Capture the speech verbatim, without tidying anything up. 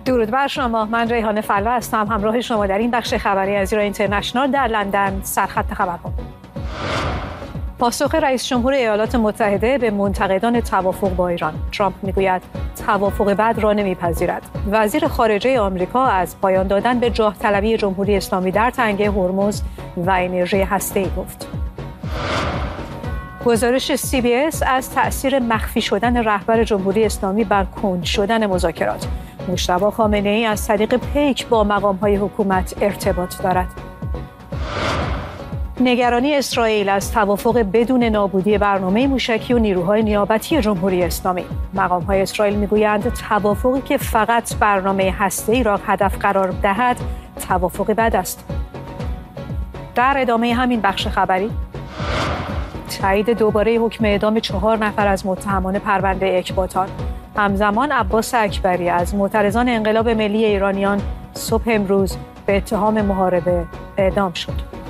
درود بر شما. من ریحانه فلا هستم، همراه شما در این بخش خبری از ایران اینترنشنال در لندن. سرخط خبرها. پاسخ رئیس جمهور ایالات متحده به منتقدان توافق با ایران. ترامپ میگوید توافق بعد را نمیپذیرد. وزیر خارجه آمریکا از پایان دادن به جاه طلبی جمهوری اسلامی در تنگه هرمز و انرژی هسته‌ای گفت. گزارش سی بی اس از تأثیر مخفی شدن رهبر جمهوری اسلامی بر کند شدن مذاکرات. مجتبی خامنه‌ای از طریق پیک با مقام‌های حکومت ارتباط دارد. نگرانی اسرائیل از توافق بدون نابودی برنامه موشکی و نیروهای نیابتی جمهوری اسلامی. مقام‌های اسرائیل می‌گویند توافقی که فقط برنامه هسته‌ای را هدف قرار دهد، توافق بد است. در ادامه همین بخش خبری، تایید دوباره حکم اعدام چهار نفر از متهمان پرونده اکباتان. همزمان عباس اکبری از معترضان انقلاب ملی ایرانیان صبح امروز به اتهام محاربه اعدام شد.